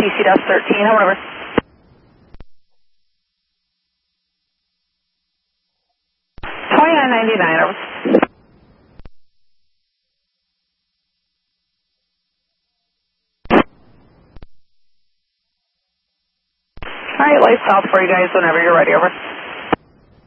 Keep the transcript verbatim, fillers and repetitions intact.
C dash thirteen, over. twenty-nine ninety-nine, over. All right, lights out for you guys whenever you're ready, over.